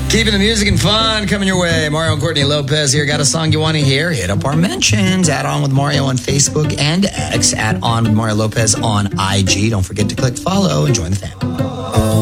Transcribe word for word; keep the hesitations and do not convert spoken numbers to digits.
Keeping the music and fun coming your way. Mario and Courtney Lopez here. Got a song you want to hear? Hit up our mentions. Add On with Mario on Facebook and X. Add On with Mario Lopez on I G. Don't forget to click follow and join the family.